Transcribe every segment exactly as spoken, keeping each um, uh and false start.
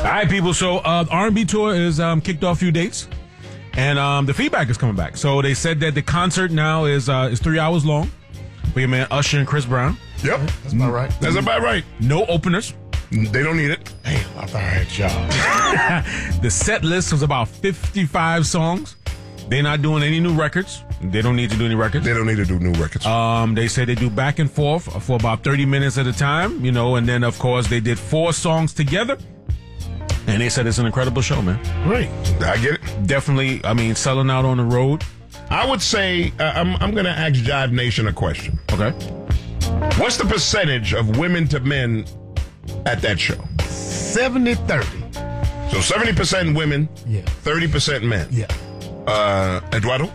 right, people. So uh, the R and B tour is um, kicked off a few dates, and um, the feedback is coming back. So they said that the concert now is uh, is three hours long. For your man Usher and Chris Brown. Yep, that's about right. That's about right. No openers. They don't need it. Damn, I thought I had y'all. The set list was about fifty-five songs. They're not doing any new records. They don't need to do any records. They don't need to do new records. Um, they say they do back and forth for about thirty minutes at a time, you know, and then, of course, they did four songs together. And they said it's an incredible show, man. Great. I get it. Definitely, I mean, selling out on the road. I would say, uh, I'm, I'm going to ask Jive Nation a question. Okay. What's the percentage of women to men at that show? seventy thirty. So seventy percent women, yeah. thirty percent men. Yeah. Uh, Eduardo?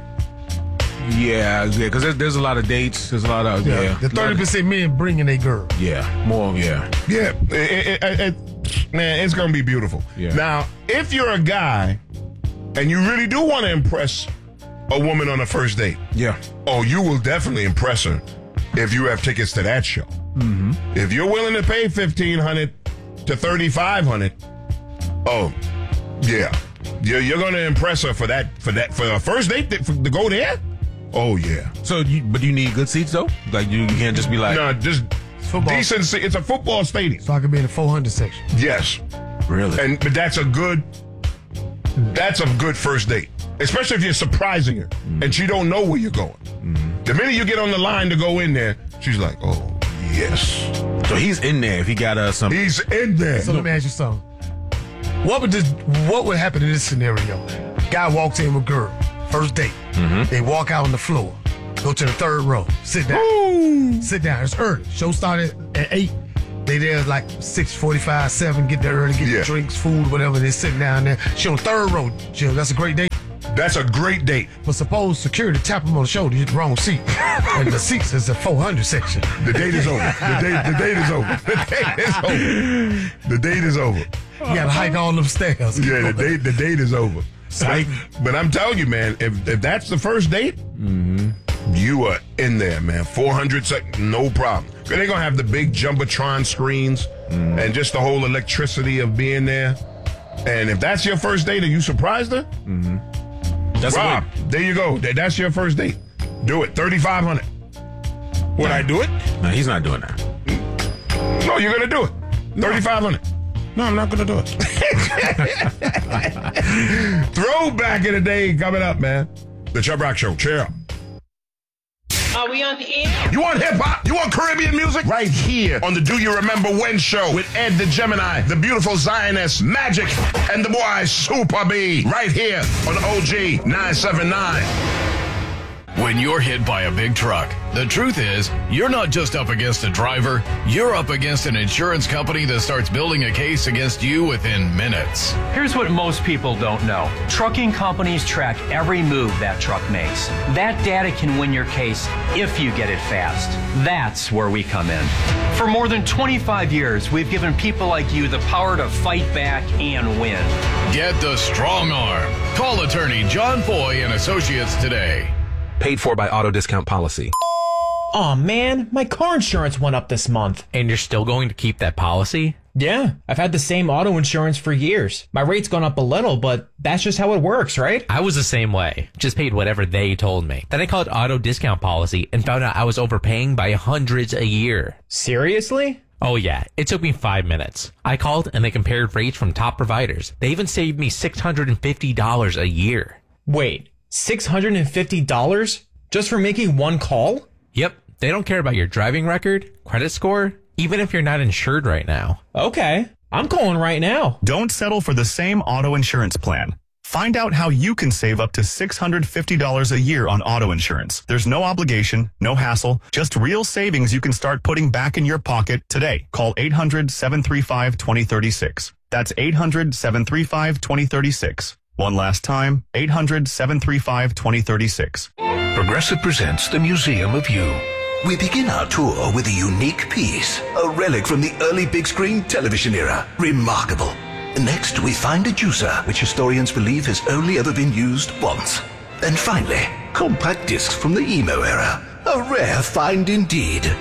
Yeah, yeah, because there's, there's a lot of dates. There's a lot of, yeah. yeah. The thirty percent men bringing a girl. Yeah, more, yeah. Yeah, it, it, it, it, man, it's going to be beautiful. Yeah. Now, if you're a guy and you really do want to impress a woman on a first date, yeah. oh, you will definitely impress her if you have tickets to that show. Mm-hmm. If you're willing to pay fifteen hundred dollars to thirty-five hundred dollars, oh, yeah. You're, you're going to impress her for that, for that, for a first date to, for, to go there? Oh, yeah. So, you, but you need good seats, though? Like, you, you can't just be like... No, just football. Decent seats. It's a football stadium. So I could be in the four hundred section. Yes. Really? And but that's a good, that's a good first date. Especially if you're surprising her mm-hmm. and she don't know where you're going. Mm-hmm. The minute you get on the line to go in there, she's like, oh, yes. So he's in there if he got uh, some... He's in there. So let me ask you something. What would this, what would happen in this scenario? Guy walks in with girl, first date. Mm-hmm. They walk out on the floor, go to the third row, sit down. Ooh. Sit down. It's early. Show started at eight. They there like six forty-five, seven, get there early, get yeah. drinks, food, whatever. They're sitting down there. She on the third row, Jill. That's a great date. That's a great date. But suppose security tap him on the shoulder, you hit the wrong seat. And the seats is the four hundred section. The date is over. The date, the date is over. The date is over. The date is over. You gotta hike all them stairs. Yeah, the date, the date is over. But, but I'm telling you, man, if, if that's the first date, mm-hmm. you are in there, man. four hundred seconds, no problem. They're going to have the big Jumbotron screens mm. and just the whole electricity of being there. And if that's your first date and you surprised her, mm-hmm. that's Rob, there you go. That's your first date. Do it. thirty-five hundred dollars. Would nah. I do it? No, he's not doing that. No, you're going to do it. thirty-five hundred dollars. No, I'm not going to do it. Throwback in the day coming up, man. The Chubb Rock Show. Cheer up. Are we on the air? You want hip-hop? You want Caribbean music? Right here on the Do You Remember When show with Ed the Gemini, the beautiful Zionist, Magic, and the boy Super B. Right here on O G nine seventy-nine. When you're hit by a big truck, the truth is, you're not just up against a driver, you're up against an insurance company that starts building a case against you within minutes. Here's what most people don't know. Trucking companies track every move that truck makes. That data can win your case if you get it fast. That's where we come in. For more than twenty-five years, we've given people like you the power to fight back and win. Get the strong arm. Call attorney John Foy and Associates today. Paid for by Auto Discount Policy. Aw, man, my car insurance went up this month. And you're still going to keep that policy? Yeah, I've had the same auto insurance for years. My rate's gone up a little, but that's just how it works, right? I was the same way. Just paid whatever they told me. Then I called Auto Discount Policy and found out I was overpaying by hundreds a year. Seriously? Oh yeah, it took me five minutes. I called and they compared rates from top providers. They even saved me six hundred fifty dollars a year. Wait. six hundred fifty dollars just for making one call? Yep. They don't care about your driving record, credit score, even if you're not insured right now. Okay. I'm calling right now. Don't settle for the same auto insurance plan. Find out how you can save up to six hundred fifty dollars a year on auto insurance. There's no obligation, no hassle, just real savings you can start putting back in your pocket today. Call eight hundred, seven three five, two zero three six. That's eight hundred, seven three five, two zero three six. One last time, eight hundred, seven three five, two zero three six. Progressive presents the Museum of You. We begin our tour with a unique piece, a relic from the early big screen television era. Remarkable. Next, we find a juicer, which historians believe has only ever been used once. And finally, compact discs from the emo era. A rare find indeed.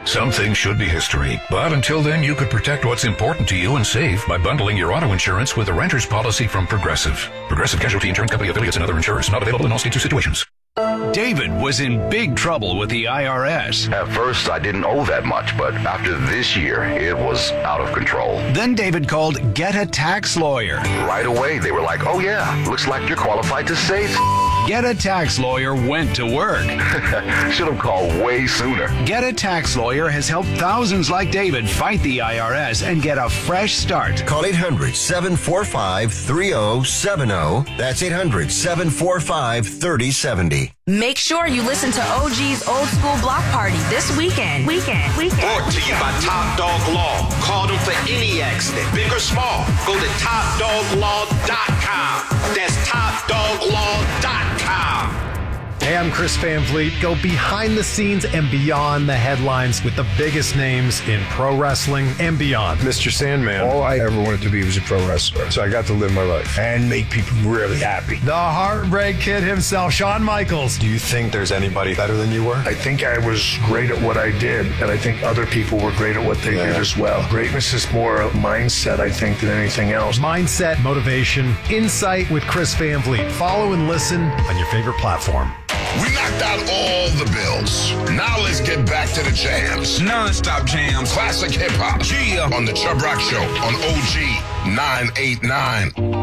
Some things should be history, but until then, you could protect what's important to you and save by bundling your auto insurance with a renter's policy from Progressive. Progressive Casualty Insurance Company affiliates and other insurers. Not available in all states or situations. David was in big trouble with the I R S. At first, I didn't owe that much, but after this year, it was out of control. Then David called Get a Tax Lawyer. Right away, they were like, oh yeah, looks like you're qualified to save. Get a Tax Lawyer went to work. Should have called way sooner. Get a Tax Lawyer has helped thousands like David fight the I R S and get a fresh start. Call eight hundred, seven four five, three zero seven zero. That's eight hundred, seven four five, three zero seven zero. Make sure you listen to O G's Old School Block Party this weekend. Weekend. Weekend. Brought to you by Top Dog Law. Call them for any accident, big or small. Go to top dog law dot com. That's top dog law dot com. Hey, I'm Chris Van Vliet. Go behind the scenes and beyond the headlines with the biggest names in pro wrestling and beyond. Mister Sandman, all I ever wanted to be was a pro wrestler. So I got to live my life and make people really happy. The Heartbreak Kid himself, Shawn Michaels. Do you think there's anybody better than you were? I think I was great at what I did, and I think other people were great at what they yeah. did as well. Greatness is more a mindset, I think, than anything else. Mindset, motivation, insight with Chris Van Vliet. Follow and listen on your favorite platform. We knocked out all the bills. Now let's get back to the jams. Non-stop jams. Classic hip-hop. Yeah. On the Chubb Rock Show on O G nine eighty-nine.